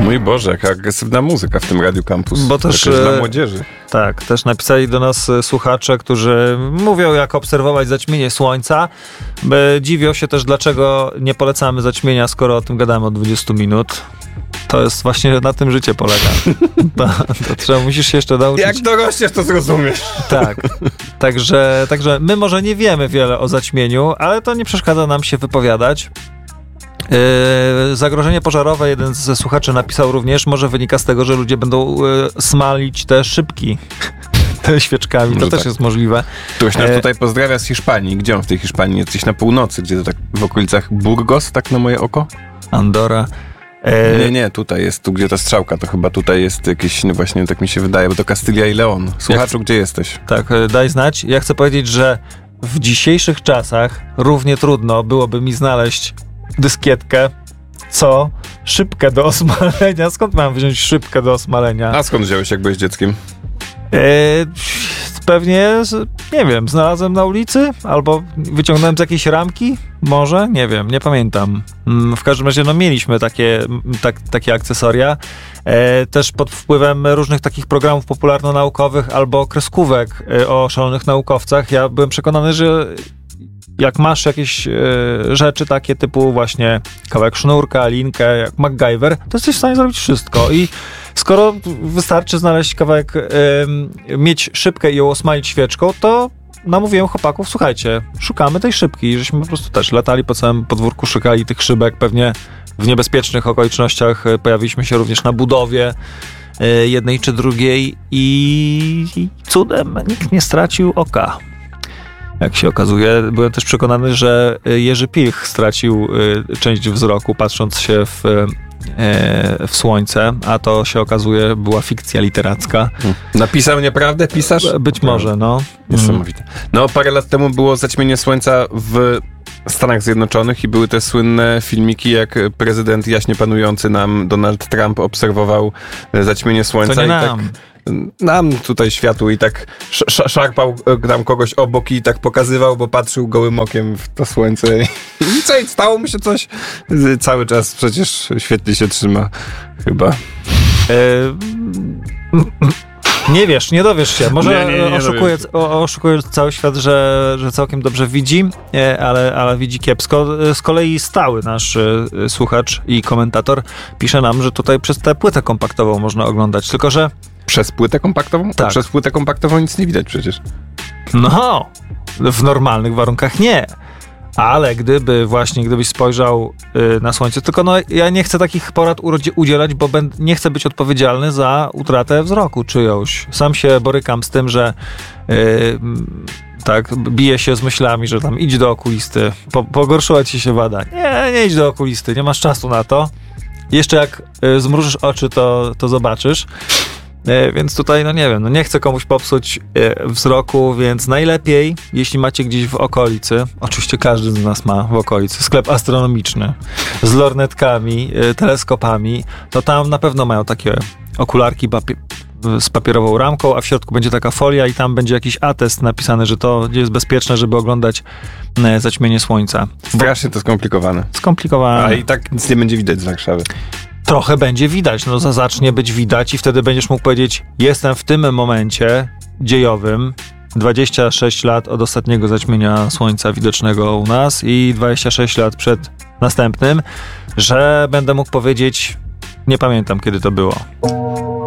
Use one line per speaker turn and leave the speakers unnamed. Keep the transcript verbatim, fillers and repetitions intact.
Mój Boże, jaka agresywna muzyka w tym Radiu Campus.
Bo też
dla młodzieży.
Tak, też napisali do nas słuchacze, którzy mówią, jak obserwować zaćmienie słońca. Dziwią się też, dlaczego nie polecamy zaćmienia, skoro o tym gadamy od dwudziestu minut. To jest właśnie na tym życie polega. To, to trzeba, musisz się jeszcze nauczyć.
Jak dorośniesz, to zrozumiesz.
Tak. Także, także my może nie wiemy wiele o zaćmieniu, ale to nie przeszkadza nam się wypowiadać. Yy, zagrożenie pożarowe, jeden ze słuchaczy napisał również, może wynika z tego, że ludzie będą yy, smalić te szybki te świeczkami. Może to tak. Też jest możliwe.
Ktoś nas tutaj pozdrawia z Hiszpanii. Gdzie on w tej Hiszpanii? Jesteś na północy, gdzie to tak w okolicach Burgos, tak na moje oko?
Andorra.
E... Nie, nie, tutaj jest, tu gdzie ta strzałka, to chyba tutaj jest jakieś, no właśnie tak mi się wydaje, bo to Kastylia i Leon. Słuchaczu, Jak... gdzie jesteś?
Tak, daj znać. Ja chcę powiedzieć, że w dzisiejszych czasach równie trudno byłoby mi znaleźć dyskietkę, co szybkę do osmalenia. Skąd mam wziąć szybkę do osmalenia?
A skąd wziąłeś, jak byłeś dzieckiem?
E... Pewnie, nie wiem, znalazłem na ulicy albo wyciągnąłem z jakiejś ramki, może, nie wiem, nie pamiętam. W każdym razie, no mieliśmy takie, tak, takie akcesoria, e, też pod wpływem różnych takich programów popularno-naukowych albo kreskówek e, o szalonych naukowcach. Ja byłem przekonany, że jak masz jakieś e, rzeczy takie typu właśnie kawałek sznurka, linkę, jak MacGyver, to jesteś w stanie zrobić wszystko i skoro wystarczy znaleźć kawałek, e, mieć szybkę i ją osmalić świeczką, to namówiłem chłopaków, słuchajcie, szukamy tej szybki i żeśmy po prostu też latali po całym podwórku, szukali tych szybek, pewnie w niebezpiecznych okolicznościach pojawiliśmy się również na budowie e, jednej czy drugiej i, i cudem nikt nie stracił oka. Jak się okazuje, byłem też przekonany, że Jerzy Pilch stracił część wzroku, patrząc się w, w słońce, a to się okazuje była fikcja literacka.
Napisał nieprawdę, pisarz?
Być może, no.
Niesamowite. No, parę lat temu było zaćmienie słońca w Stanach Zjednoczonych i były te słynne filmiki, jak prezydent jaśnie panujący nam Donald Trump obserwował zaćmienie słońca.
To nie
i
nam.
tak nam tutaj światło i tak sz- szarpał tam kogoś obok i tak pokazywał, bo patrzył gołym okiem w to słońce. I co, i stało mu się coś? Cały czas przecież świetnie się trzyma. Chyba. E-
Nie wiesz, nie dowiesz się. Może
nie, nie, nie
oszukuje, o, oszukuje cały świat, że, że całkiem dobrze widzi, ale, ale widzi kiepsko. Z kolei stały nasz słuchacz i komentator pisze nam, że tutaj przez tę płytę kompaktową można oglądać, tylko że...
Przez płytę kompaktową?
Tak.
Przez płytę kompaktową nic nie widać przecież.
No, w normalnych warunkach nie. Ale gdyby właśnie, gdybyś spojrzał y, na słońce, tylko no ja nie chcę takich porad udzielać, bo ben, nie chcę być odpowiedzialny za utratę wzroku czyjąś. Sam się borykam z tym, że y, tak, biję się z myślami, że tam idź do okulisty, po, pogorszyła ci się wada. Nie, nie idź do okulisty, nie masz czasu na to. Jeszcze jak y, zmrużysz oczy, to, to zobaczysz. E, więc tutaj, no nie wiem, no nie chcę komuś popsuć e, wzroku, więc najlepiej, jeśli macie gdzieś w okolicy, oczywiście każdy z nas ma w okolicy, sklep astronomiczny z lornetkami, e, teleskopami, to tam na pewno mają takie okularki papi- z papierową ramką, a w środku będzie taka folia i tam będzie jakiś atest napisany, że to jest bezpieczne, żeby oglądać e, zaćmienie słońca.
Strasznie to skomplikowane.
Skomplikowane.
A i tak nic nie będzie widać z Warszawy.
Trochę będzie widać, no zacznie być widać i wtedy będziesz mógł powiedzieć, jestem w tym momencie dziejowym, dwadzieścia sześć lat od ostatniego zaćmienia słońca widocznego u nas i dwadzieścia sześć lat przed następnym, że będę mógł powiedzieć, nie pamiętam kiedy to było.